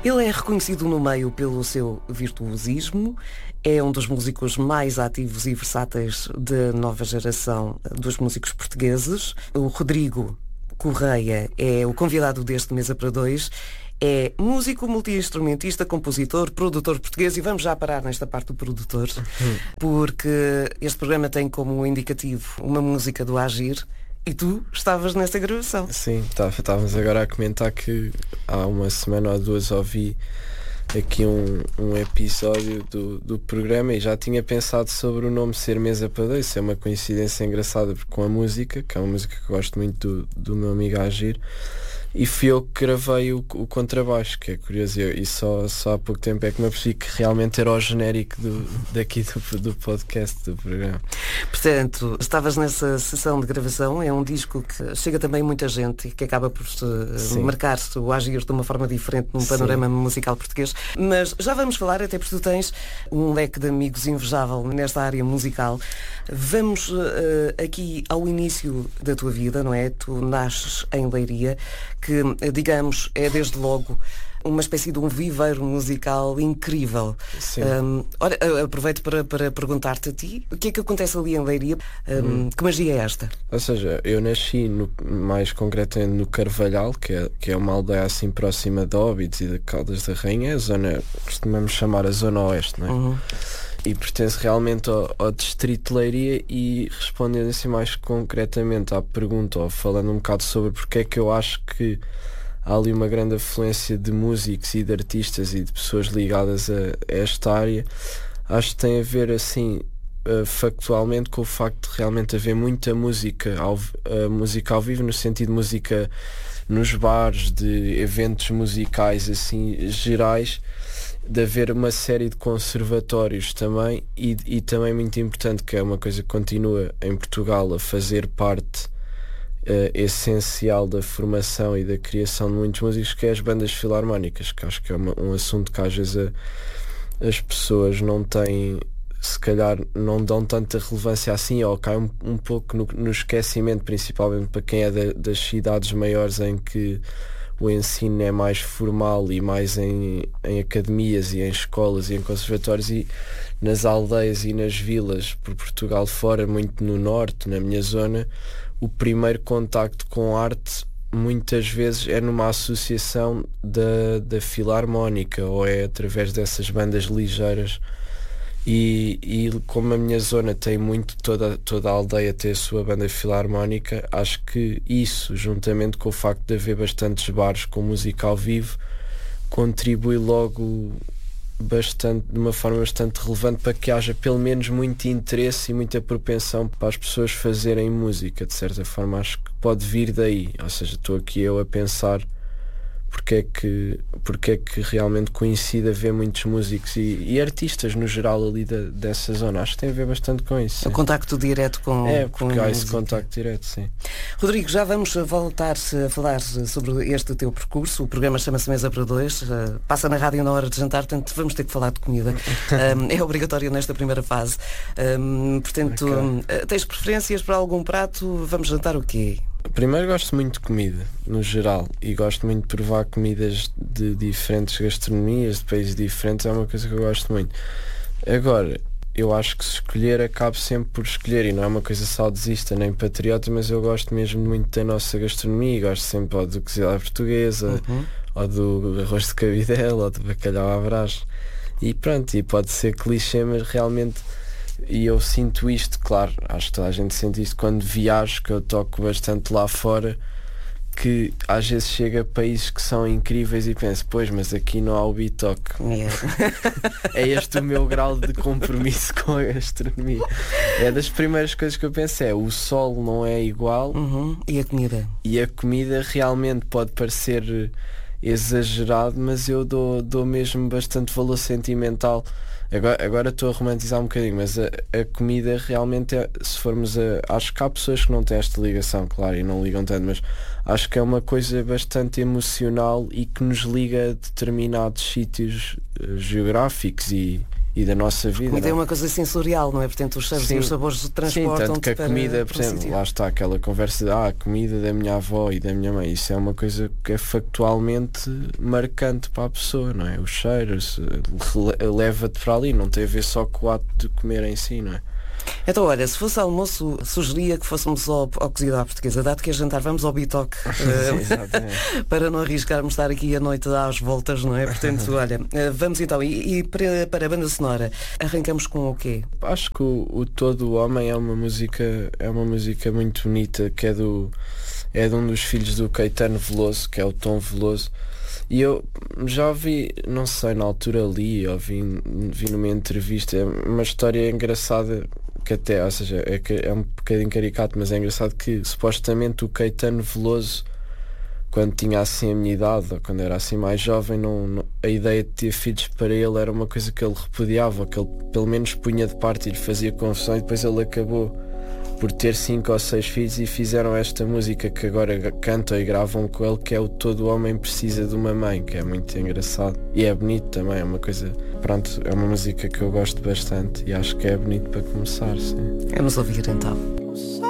Ele é reconhecido no meio pelo seu virtuosismo, é um dos músicos mais ativos e versáteis da nova geração dos músicos portugueses. O Rodrigo Correia é o convidado deste Mesa para Dois. É músico, multi-instrumentista, compositor, produtor português, e vamos já parar nesta parte do produtor, porque este programa tem como indicativo uma música do Agir. E tu estavas nessa gravação. Sim, estávamos agora a comentar que há uma semana ou duas ouvi aqui um episódio do programa e já tinha pensado sobre o nome ser Mesa para Dois. Isso é uma coincidência engraçada, porque com a música, que é uma música que eu gosto muito do meu amigo Agir, e fui eu que gravei o contrabaixo, que é curioso, e só há pouco tempo é que me apercebi que realmente era o genérico do podcast, do programa. Portanto, estavas nessa sessão de gravação. É um disco que chega também muita gente e que acaba por marcar-se o Agir de uma forma diferente num panorama musical português. Mas já vamos falar, até porque tu tens um leque de amigos invejável nesta área musical. Vamos aqui ao início da tua vida, não é? Tu nasces em Leiria, que, digamos, é desde logo uma espécie de um viveiro musical incrível. Olha, aproveito para perguntar-te a ti, o que é que acontece ali em Leiria? Que magia é esta? Ou seja, eu nasci mais concretamente no Carvalhal, que é uma aldeia assim próxima de Óbidos e de Caldas da Rainha, a zona, costumamos chamar a Zona Oeste, não é? E pertence realmente ao distrito de Leiria. E respondendo assim mais concretamente à pergunta, ou falando um bocado sobre porque é que eu acho que há ali uma grande afluência de músicos e de artistas e de pessoas ligadas a esta área, acho que tem a ver assim factualmente com o facto de realmente haver muita música ao vivo, no sentido de música nos bares, de eventos musicais assim gerais, de haver uma série de conservatórios também, e também muito importante, que é uma coisa que continua em Portugal a fazer parte essencial da formação e da criação de muitos músicos, que é as bandas filarmónicas, que acho que é um assunto que às vezes as pessoas não têm, se calhar não dão tanta relevância assim, ou cai um pouco no esquecimento, principalmente para quem é das cidades maiores, em que o ensino é mais formal e mais em academias e em escolas e em conservatórios, e nas aldeias e nas vilas por Portugal fora, muito no norte, na minha zona, o primeiro contacto com arte muitas vezes é numa associação da filarmónica, ou é através dessas bandas ligeiras. E como a minha zona tem muito, toda a aldeia tem a sua banda filarmónica, acho que isso, juntamente com o facto de haver bastantes bares com música ao vivo, contribui logo bastante, de uma forma bastante relevante, para que haja pelo menos muito interesse e muita propensão para as pessoas fazerem música. De certa forma, acho que pode vir daí. Ou seja, estou aqui eu a pensar porque é que realmente coincide haver muitos músicos e artistas no geral ali dessa zona. Acho que tem a ver bastante com isso. O contacto direto com... porque há esse contacto direto, sim. Rodrigo, já vamos voltar a falar sobre este teu percurso. O programa chama-se Mesa para Dois, passa na rádio na hora de jantar, portanto vamos ter que falar de comida. É obrigatório nesta primeira fase. Portanto, tens preferências para algum prato? Vamos jantar o quê? Primeiro, gosto muito de comida, no geral, e gosto muito de provar comidas de diferentes gastronomias, de países diferentes, é uma coisa que eu gosto muito. Agora, eu acho que se escolher, acabo sempre por escolher, e não é uma coisa saudosista nem patriota, mas eu gosto mesmo muito da nossa gastronomia, e gosto sempre ou do cozido à portuguesa, ou do arroz de cabidela, ou do bacalhau à Brás. E pronto, e pode ser clichê, mas realmente... E eu sinto isto, claro, acho que toda a gente sente isto quando viajo, que eu toco bastante lá fora, que às vezes chega a países que são incríveis e penso, pois, mas aqui não há o bitoque. É este o meu grau de compromisso com a gastronomia. É das primeiras coisas que eu penso, o sol não é igual. E a comida? E a comida realmente pode parecer exagerado, mas eu dou mesmo bastante valor sentimental. Agora estou a romantizar um bocadinho, mas a comida realmente se formos acho que há pessoas que não têm esta ligação, claro, e não ligam tanto, mas acho que é uma coisa bastante emocional e que nos liga a determinados sítios geográficos e e da nossa vida. Comida é uma coisa sensorial, não é? Portanto, os cheiros e os sabores transportam. Sim, tanto que a comida, por exemplo, lá está aquela conversa de a comida da minha avó e da minha mãe, isso é uma coisa que é factualmente marcante para a pessoa, não é? Os cheiros leva-te para ali, não tem a ver só com o ato de comer em si, não é? Então, olha, se fosse almoço, sugeria que fôssemos ao cozido à portuguesa, dado que a jantar vamos ao bitoque, para não arriscarmos estar aqui a noite às voltas, não é? Portanto, olha, vamos então, e para a banda sonora, arrancamos com o quê? Acho que o Todo o Homem é uma música muito bonita, que é de um dos filhos do Caetano Veloso, que é o Tom Veloso. E eu já ouvi, não sei, na altura li numa entrevista, é uma história engraçada, que até, ou seja, é um bocadinho caricato, mas é engraçado que supostamente o Caetano Veloso, quando tinha assim a minha idade, ou quando era assim mais jovem, a ideia de ter filhos para ele era uma coisa que ele repudiava, que ele pelo menos punha de parte e lhe fazia confusão, e depois ele acabou por ter 5 ou 6 filhos e fizeram esta música que agora cantam e gravam com ele, que é o Todo Homem Precisa de uma Mãe, que é muito engraçado e é bonito também, é uma coisa, pronto, é uma música que eu gosto bastante e acho que é bonito para começar, sim. Vamos ouvir então.